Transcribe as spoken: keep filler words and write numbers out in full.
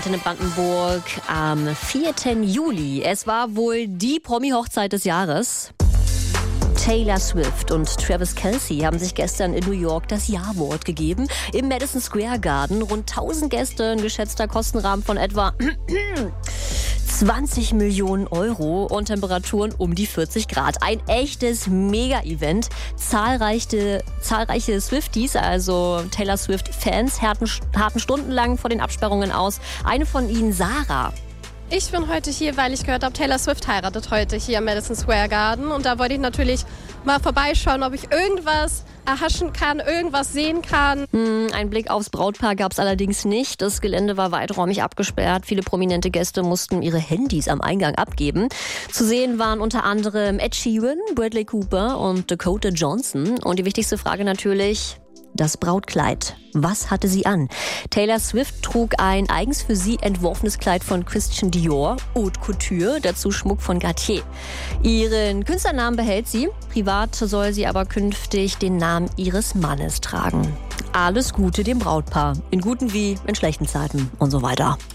In Brandenburg am vierten Juli. Es war wohl die Promi-Hochzeit des Jahres. Taylor Swift und Travis Kelce haben sich gestern in New York das Ja-Wort gegeben. Im Madison Square Garden rund tausend Gäste, ein geschätzter Kostenrahmen von etwa zwanzig Millionen Euro und Temperaturen um die vierzig Grad. Ein echtes Mega-Event. Zahlreiche, zahlreiche Swifties, also Taylor Swift-Fans, harten, harten stundenlang vor den Absperrungen aus. Eine von ihnen, Sarah. Ich bin heute hier, weil ich gehört habe, Taylor Swift heiratet heute hier im Madison Square Garden. Und da wollte ich natürlich mal vorbeischauen, ob ich irgendwas erhaschen kann, irgendwas sehen kann. Hm, ein Blick aufs Brautpaar gab es allerdings nicht. Das Gelände war weiträumig abgesperrt. Viele prominente Gäste mussten ihre Handys am Eingang abgeben. Zu sehen waren unter anderem Ed Sheeran, Bradley Cooper und Dakota Johnson. Und die wichtigste Frage natürlich: das Brautkleid. Was hatte sie an? Taylor Swift trug ein eigens für sie entworfenes Kleid von Christian Dior, Haute Couture, dazu Schmuck von Cartier. Ihren Künstlernamen behält sie, privat soll sie aber künftig den Namen ihres Mannes tragen. Alles Gute dem Brautpaar, in guten wie in schlechten Zeiten und so weiter.